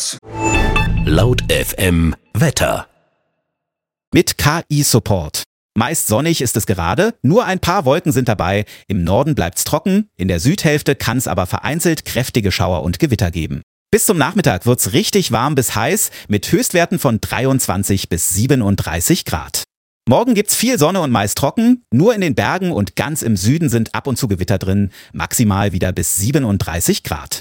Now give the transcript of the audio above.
Facts. Laut FM Wetter. Mit KI-Support. Meist sonnig ist es gerade, nur ein paar Wolken sind dabei. Im Norden bleibt's trocken, in der Südhälfte kann es aber vereinzelt kräftige Schauer und Gewitter geben. Bis zum Nachmittag wird's richtig warm bis heiß mit Höchstwerten von 23 bis 37 Grad. Morgen gibt's viel Sonne und meist trocken. Nur in den Bergen und ganz im Süden sind ab und zu Gewitter drin, maximal wieder bis 37 Grad.